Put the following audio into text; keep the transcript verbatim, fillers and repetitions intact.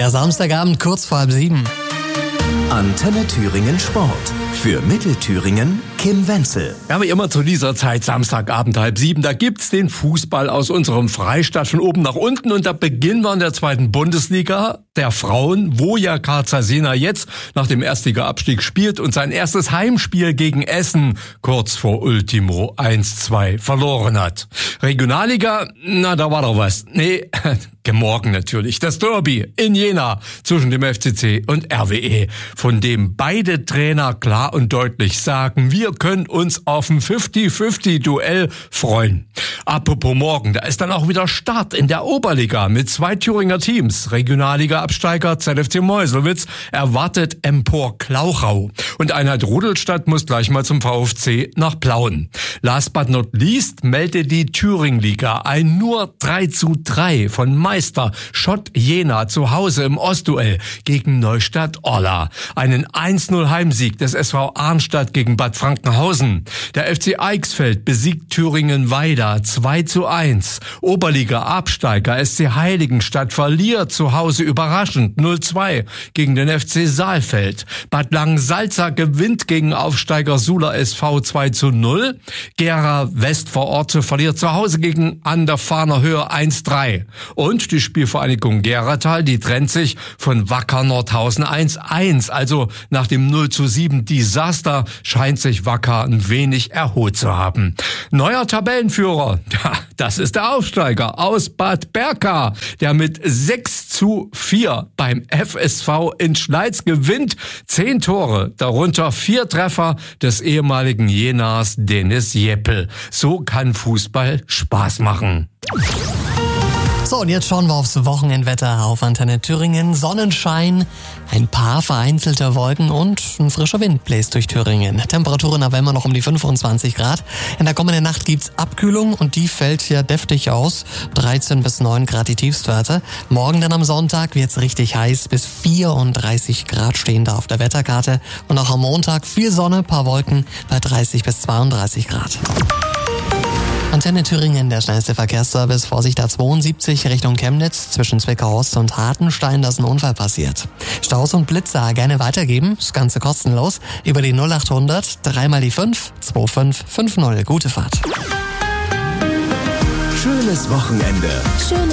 Der Samstagabend kurz vor halb sieben. Antenne Thüringen Sport. Für Mittelthüringen Kim Wenzel. Ja, wie immer zu dieser Zeit, Samstagabend halb sieben, da gibt's den Fußball aus unserem Freistaat von oben nach unten und da beginnen wir in der zweiten Bundesliga der Frauen, wo ja Karl Zeiss jetzt nach dem Erstliga-Abstieg spielt und sein erstes Heimspiel gegen Essen kurz vor Ultimo eins zwei verloren hat. Regionalliga, na, da war doch was. Nee, morgen natürlich. Das Derby in Jena zwischen dem F C C und R W E, von dem beide Trainer klar und deutlich sagen, wir können uns auf ein fünfzig fünfzig Duell freuen. Apropos morgen, da ist dann auch wieder Start in der Oberliga mit zwei Thüringer Teams. Regionalliga-Absteiger Z F C Meuselwitz erwartet Empor Klauchau. Und Einheit Rudolstadt muss gleich mal zum VfC nach Plauen. Last but not least meldet die Thüringenliga ein nur drei zu drei von Meister Schott Jena zu Hause im Ostduell gegen Neustadt Orla. Einen eins null Heimsieg des S V Arnstadt gegen Bad Frankenhausen. Der F C Eichsfeld besiegt Thüringen-Weida zwei zu eins. Oberliga-Absteiger S C Heiligenstadt verliert zu Hause überraschend null zwei gegen den F C Saalfeld. Bad Langensalza gewinnt gegen Aufsteiger Suler S V zwei zu null. Gera Westvororte verliert zu Hause gegen An der Fahner Höhe eins drei. Und die Spielvereinigung Geratal, die trennt sich von Wacker Nordhausen eins eins. Also nach dem null zu sieben Desaster scheint sich Wacker ein wenig erholt zu haben. Neuer Tabellenführer, ja, das ist der Aufsteiger aus Bad Berka, der mit sechs zu vier beim F S V in Schleiz gewinnt. Zehn Tore, darunter vier Treffer des ehemaligen Jenas Dennis Jeppel. So kann Fußball Spaß machen. So, und jetzt schauen wir aufs Wochenendwetter auf Antenne Thüringen. Sonnenschein, ein paar vereinzelte Wolken und ein frischer Wind bläst durch Thüringen. Temperaturen aber immer noch um die fünfundzwanzig Grad. In der kommenden Nacht gibt's Abkühlung und die fällt hier deftig aus. dreizehn bis neun Grad die Tiefstwerte. Morgen dann am Sonntag wird's richtig heiß. Bis vierunddreißig Grad stehen da auf der Wetterkarte. Und auch am Montag viel Sonne, paar Wolken bei dreißig bis zweiunddreißig Grad. Antenne Thüringen, der schnellste Verkehrsservice. Vorsicht A zweiundsiebzig Richtung Chemnitz. Zwischen Zwickau Ost und Hartenstein, da ist ein Unfall passiert. Staus und Blitzer gerne weitergeben. Das Ganze kostenlos. Über die null achthundert, dreimal die fünf, zwei fünf fünf null. Gute Fahrt. Schönes Wochenende. Schöne